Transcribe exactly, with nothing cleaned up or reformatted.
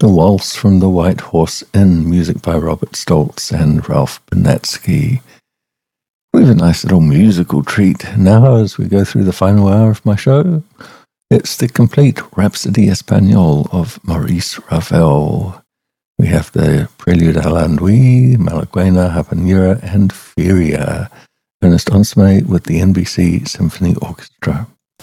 The Waltz from the White Horse Inn, music by Robert Stoltz and Ralph Benatsky. We have a nice little musical treat now as we go through the final hour of my show. It's the complete Rhapsody Espagnole of Maurice Ravel. We have the Prelude à l'Ennui, Malaguena, Habanera, and Feria. Ernest Onsme with the N B C Symphony Orchestra.